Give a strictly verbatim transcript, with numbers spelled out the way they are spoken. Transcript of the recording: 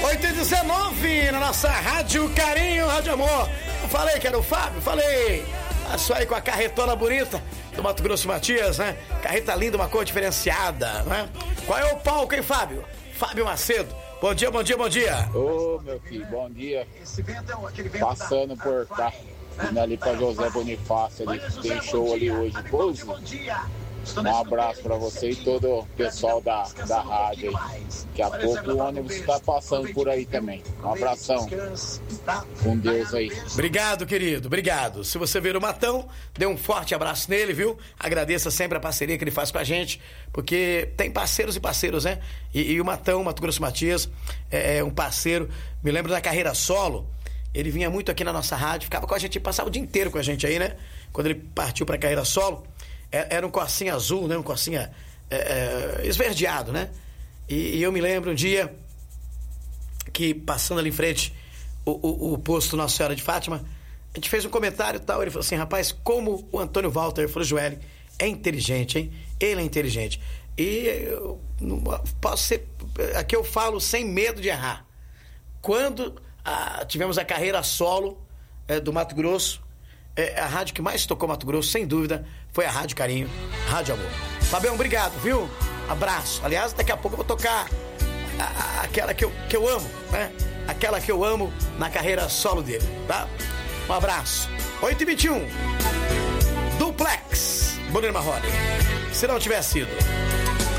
oito e dezenove na nossa Rádio Carinho, Rádio Amor. Eu falei que era o Fábio, falei. Passou aí com a carretona bonita do Mato Grosso Matias, né? Carreta linda, uma cor diferenciada, né? Qual é o palco, hein, Fábio? Fábio Macedo. Bom dia, bom dia, bom dia. Ô, meu filho, bom dia. Passando por cá, indo ali pra José Bonifácio, ali, tem show ali hoje. Pois, um abraço pra você e todo o pessoal da, da rádio aí. Daqui a pouco o ônibus tá passando por aí também. Um abração. Com Deus aí. Obrigado, querido, obrigado. Se você ver o Matão, dê um forte abraço nele, viu? Agradeça sempre a parceria que ele faz com a gente, porque tem parceiros e parceiros, né? E, e o Matão, Mato Grosso Matias, é, é um parceiro. Me lembro da carreira solo, ele vinha muito aqui na nossa rádio, ficava com a gente, passava o dia inteiro com a gente aí, né? Quando ele partiu pra carreira solo, era um Corsinha azul, né? Um Corsinha é, é, esverdeado, né? E, e eu me lembro um dia que, passando ali em frente o, o, o posto Nossa Senhora de Fátima, a gente fez um comentário e tal, ele falou assim, rapaz, como o Antônio Walter Frojoelli é inteligente, hein? Ele é inteligente. E eu não posso ser... Aqui eu falo sem medo de errar. Quando a, tivemos a carreira solo é, do Mato Grosso, é, a rádio que mais tocou Mato Grosso, sem dúvida, foi a Rádio Carinho, Rádio Amor. Fabião, obrigado, viu? Abraço. Aliás, daqui a pouco eu vou tocar a, a, aquela que eu, que eu amo, né? Aquela que eu amo na carreira solo dele, tá? Um abraço. oito e vinte e um. Duplex, Bonner Marrone. Se não tivesse sido...